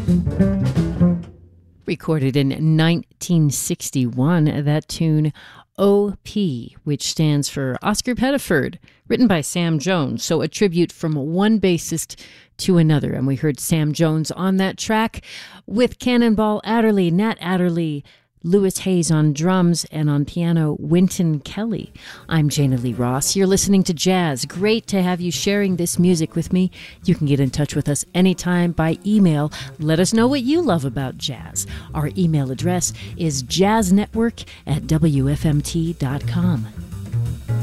Recorded in 1961, that tune OP, which stands for Oscar Pettiford, written by Sam Jones, so a tribute from one bassist to another. And we heard Sam Jones on that track with Cannonball Adderley, Nat Adderley, Lewis Hayes on drums, and on piano, Wynton Kelly. I'm Jana Lee Ross. You're listening to Jazz. Great to have you sharing this music with me. You can get in touch with us anytime by email. Let us know what you love about jazz. Our email address is jazznetwork@wfmt.com.